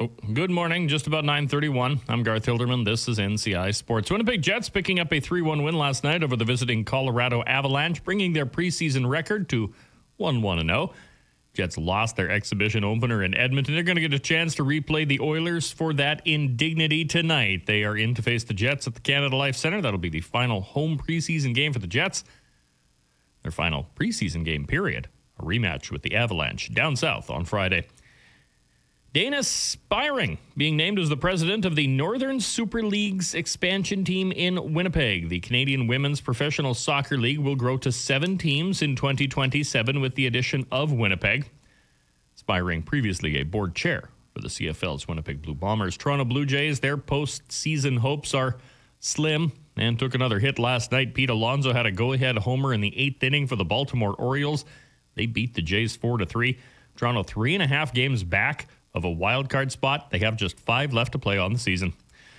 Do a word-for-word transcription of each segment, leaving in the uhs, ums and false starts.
Oh, good morning. Just about nine thirty-one. I'm Garth Hilderman. This is N C I Sports. Winnipeg Jets picking up a three one win last night over the visiting Colorado Avalanche, bringing their preseason record to one one oh. Jets lost their exhibition opener in Edmonton. They're going to get a chance to replay the Oilers for that indignity tonight. They are in to face the Jets at the Canada Life Centre. That'll be the final home preseason game for the Jets. Their final preseason game, period. A rematch with the Avalanche down south on Friday. Dana Spiring being named as the president of the Northern Super League's expansion team in Winnipeg. The Canadian Women's Professional Soccer League will grow to seven teams in twenty twenty-seven with the addition of Winnipeg. Spiring, previously a board chair for the C F L's Winnipeg Blue Bombers. Toronto Blue Jays, their postseason hopes are slim and took another hit last night. Pete Alonso had a go-ahead homer in the eighth inning for the Baltimore Orioles. They beat the Jays four to three. Toronto three and a half games back of a wild card spot. They have just five left to play on the season.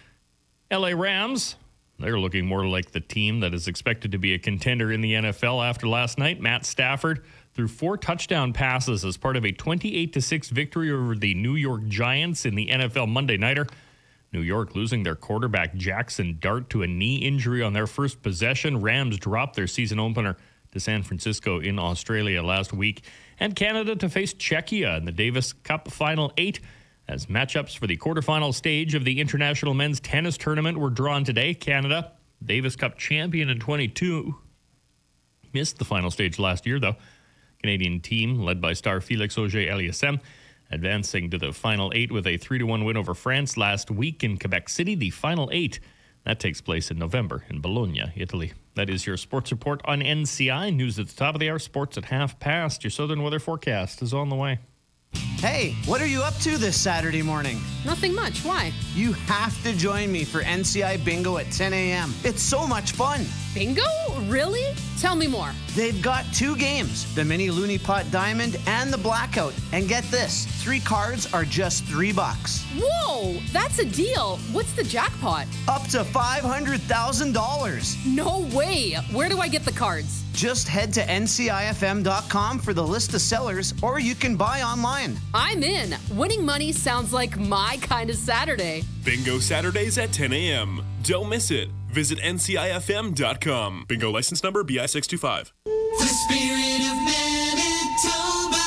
L A Rams, they're looking more like the team that is expected to be a contender in the N F L after last night. Matt Stafford threw four touchdown passes as part of a twenty-eight to six victory over the New York Giants in the N F L Monday Nighter. New York losing their quarterback Jackson Dart to a knee injury on their first possession. Rams dropped their season opener to San Francisco in Australia last week. And Canada to face Czechia in the Davis Cup Final Eight as matchups for the quarterfinal stage of the International Men's Tennis Tournament were drawn today. Canada, Davis Cup champion in twenty-two, missed the final stage last year, though. Canadian team, led by star Felix Auger-Aliassime, advancing to the Final Eight with a three to one win over France last week in Quebec City. The Final Eight, that takes place in November in Bologna, Italy. That is your sports report on N C I. News at the top of the hour, sports at half past. Your southern weather forecast is on the way. Hey, what are you up to this Saturday morning? Nothing much. Why? You have to join me for N C I Bingo at ten a.m. It's so much fun. Bingo? Really? Tell me more. They've got two games, the Mini Looney Pot Diamond and the Blackout. And get this, three cards are just three bucks. Whoa, that's a deal. What's the jackpot? Up to five hundred thousand dollars. No way. Where do I get the cards? Just head to N C I F M dot com for the list of sellers, or you can buy online. I'm in. Winning money sounds like my kind of Saturday. Bingo Saturdays at ten a.m. Don't miss it. Visit N C I F M dot com. Bingo license number B I six two five. The spirit of Manitoba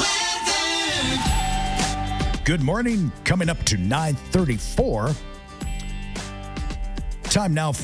weather. Good morning. Coming up to nine thirty-four. Time now